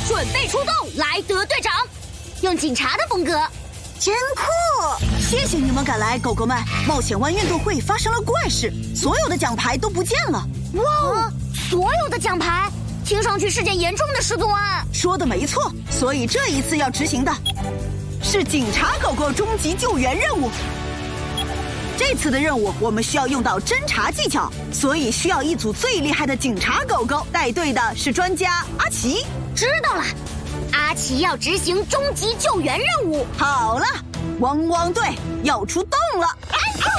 准备出动，莱德队长，用警察的风格， 真酷！谢谢你们赶来，狗狗们。冒险湾运动会发生了怪事，所有的奖牌都不见了。 哇哦，所有的奖牌，听上去是件严重的失踪案。 说的没错，所以这一次要执行的是警察狗狗终极救援任务。这次的任务我们需要用到侦查技巧，所以需要一组最厉害的警察狗狗。带队的是专家阿奇。 知道了，阿奇要执行终极救援任务。 好了，汪汪队要出动了。